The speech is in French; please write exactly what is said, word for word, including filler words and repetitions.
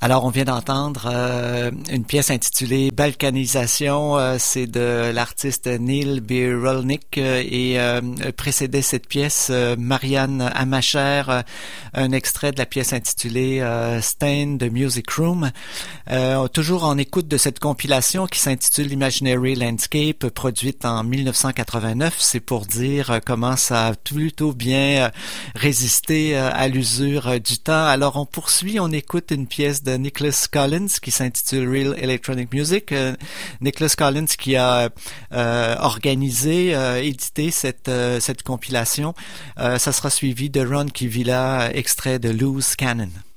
Alors, on vient d'entendre euh, une pièce intitulée Balkanisation. Euh, c'est de l'artiste Neil Birolnik euh, et euh, précédait cette pièce euh, Marianne Amacher, euh, un extrait de la pièce intitulée euh, Stain the Music Room. Euh, toujours en écoute de cette compilation qui s'intitule Imaginary Landscape, produite en dix-neuf cent quatre-vingt-neuf. C'est pour dire comment ça a plutôt bien euh, résisté euh, à l'usure euh, du temps. Alors, on poursuit, on écoute une pièce de Nicholas Collins qui s'intitule Real Electronic Music. Euh, Nicholas Collins qui a euh, organisé, euh, édité cette euh, cette compilation. Euh, ça sera suivi de Ron Kivila, extrait de Loose Cannon.